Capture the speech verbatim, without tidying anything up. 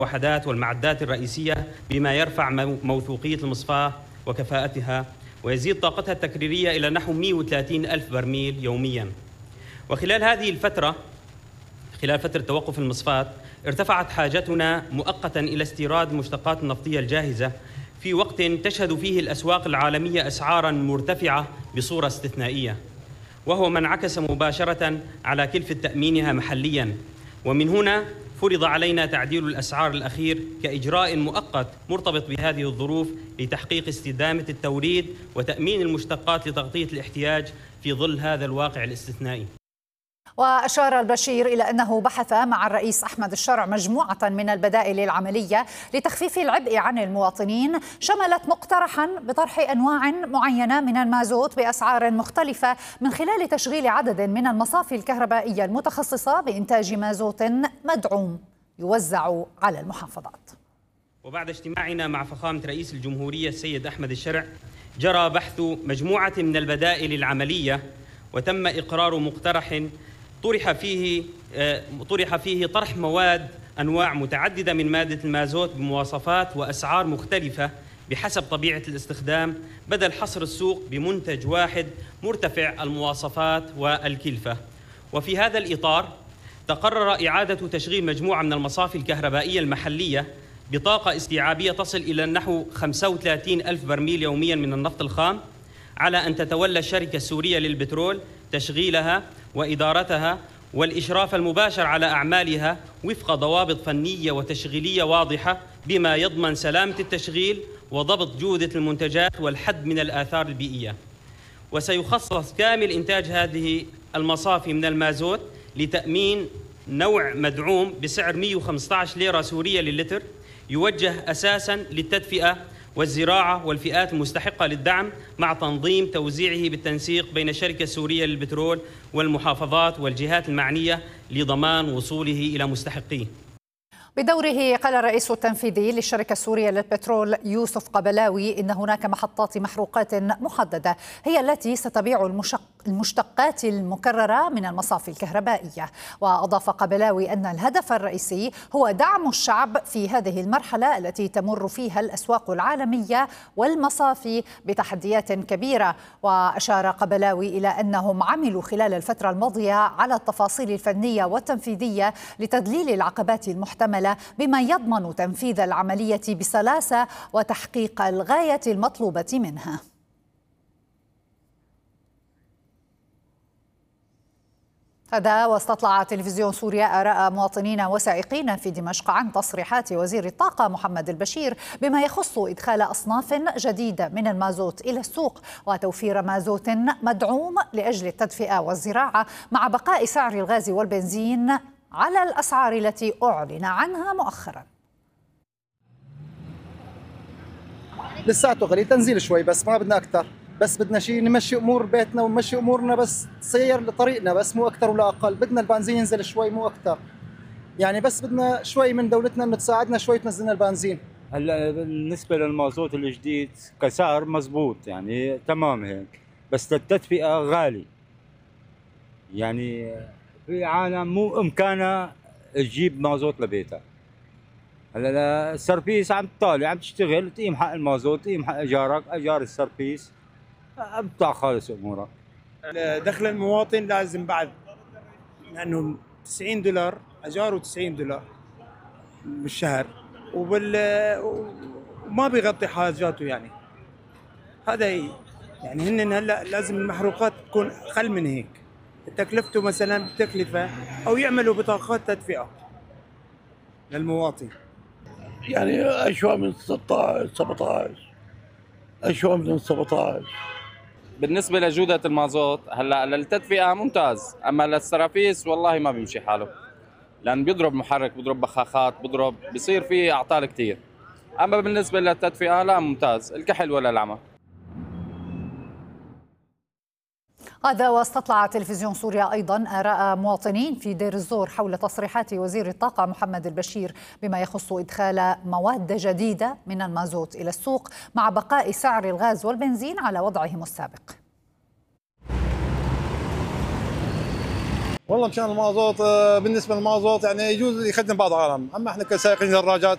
الوحدات والمعدات الرئيسية بما يرفع موثوقية المصفاة وكفاءتها ويزيد طاقتها التكريرية إلى نحو مئة وثلاثين ألف برميل يومياً. وخلال هذه الفترة خلال فترة توقف المصفاة ارتفعت حاجتنا مؤقتاً إلى استيراد المشتقات النفطية الجاهزة في وقت تشهد فيه الأسواق العالمية أسعاراً مرتفعة بصورة استثنائية، وهو ما انعكس مباشرة على كلفة تأمينها محلياً. ومن هنا فرض علينا تعديل الأسعار الأخير كإجراء مؤقت مرتبط بهذه الظروف لتحقيق استدامة التوريد وتأمين المشتقات لتغطية الاحتياج في ظل هذا الواقع الاستثنائي. وأشار البشير إلى أنه بحث مع الرئيس أحمد الشرع مجموعة من البدائل العملية لتخفيف العبء عن المواطنين، شملت مقترحا بطرح أنواع معينة من المازوت بأسعار مختلفة من خلال تشغيل عدد من المصافي الكهربائية المتخصصة بإنتاج مازوت مدعوم يوزع على المحافظات. وبعد اجتماعنا مع فخامة رئيس الجمهورية السيد أحمد الشرع جرى بحث مجموعة من البدائل العملية، وتم إقرار مقترح طرح فيه طرح فيه طرح مواد أنواع متعددة من مادة المازوت بمواصفات وأسعار مختلفة بحسب طبيعة الاستخدام، بدل حصر السوق بمنتج واحد مرتفع المواصفات والكلفة. وفي هذا الإطار تقرر إعادة تشغيل مجموعة من المصافي الكهربائية المحلية بطاقة استيعابية تصل إلى نحو خمسة وثلاثين ألف برميل يومياً من النفط الخام، على أن تتولى الشركة السورية للبترول تشغيلها وإدارتها والإشراف المباشر على أعمالها وفق ضوابط فنية وتشغيلية واضحة بما يضمن سلامة التشغيل وضبط جودة المنتجات والحد من الآثار البيئية. وسيخصص كامل إنتاج هذه المصافي من المازوت لتأمين نوع مدعوم بسعر مئة وخمسة عشر ليرة سورية للتر، يوجه أساساً للتدفئة والزراعة والفئات المستحقة للدعم، مع تنظيم توزيعه بالتنسيق بين الشركة السورية للبترول والمحافظات والجهات المعنية لضمان وصوله إلى مستحقيه. بدوره قال الرئيس التنفيذي للشركة السورية للبترول يوسف قبلاوي إن هناك محطات محروقات محددة هي التي ستبيع المشتقات المكررة من المصافي الكهربائية. وأضاف قبلاوي أن الهدف الرئيسي هو دعم الشعب في هذه المرحلة التي تمر فيها الأسواق العالمية والمصافي بتحديات كبيرة. وأشار قبلاوي إلى أنهم عملوا خلال الفترة الماضية على التفاصيل الفنية والتنفيذية لتذليل العقبات المحتملة بما يضمن تنفيذ العملية بسلاسة وتحقيق الغاية المطلوبة منها. هذا واستطلع تلفزيون سوريا آراء مواطنين وسائقين في دمشق عن تصريحات وزير الطاقة محمد البشير بما يخص إدخال أصناف جديدة من المازوت إلى السوق وتوفير مازوت مدعوم لأجل التدفئة والزراعة، مع بقاء سعر الغاز والبنزين على الأسعار التي أعلن عنها مؤخرا. لساته غالي، تنزيل شوي بس ما بدنا أكثر، بس بدنا شيء نمشي أمور بيتنا ونمشي أمورنا، بس تسير لطريقنا بس مو أكثر ولا أقل. بدنا البنزين ينزل شوي مو أكثر، يعني بس بدنا شوي من دولتنا إنه تساعدنا شوي تنزلنا البنزين. هلا بالنسبة للمازوت الجديد كسعر مزبوط، يعني تمام هيك، بس للتدفئة غالي. يعني في عالم مو إمكانها تجيب مازوت لبيتها. هلا السربيس عم تطالع عم تشتغل، تقيم حق المازوت، تقيم حق ايجارك، ايجار السربيس، عم بتطلع خالص امورك. دخل المواطن لازم بعد، لانه تسعين دولار ايجاره تسعين دولار بالشهر، وبال وما بيغطي حاجاته. يعني هذا يعني هن هلا لازم المحروقات تكون اقل من هيك، تكلفته مثلا بتكلفه، او يعملوا بطاقات تدفئه للمواطن. يعني أشوى من ستة عشر سبعة عشر، أشوى من سبعة عشر. بالنسبة لجودة المازوت هلا للتدفئة ممتاز، أما للسرافيس والله ما بيمشي حاله، لأن بيضرب محرك، بيضرب بخاخات، بيضرب، بيصير فيه أعطال كتير. أما بالنسبة للتدفئة لا ممتاز، الكحل ولا العمى. هذا واستطلع تلفزيون سوريا أيضا آراء مواطنين في دير الزور حول تصريحات وزير الطاقة محمد البشير بما يخص إدخال مواد جديدة من المازوت إلى السوق، مع بقاء سعر الغاز والبنزين على وضعهم السابق. والله مشان المازوت، بالنسبه للمازوت يعني يجوز يخدم بعض العالم، اما احنا كسائقين دراجات